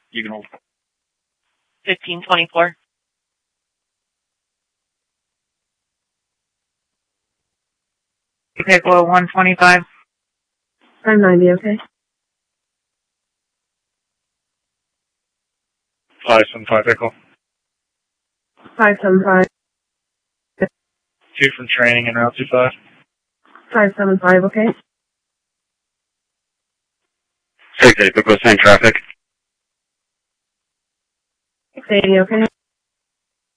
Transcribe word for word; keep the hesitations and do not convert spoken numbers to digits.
You can hold. fifteen twenty-four. Piccolo one twenty-five. five ninety, okay. five seven five, Pickle. five seven five. Two from training and Route two five. five seven five, okay. six eight, Pickle, same traffic. six eighty, okay.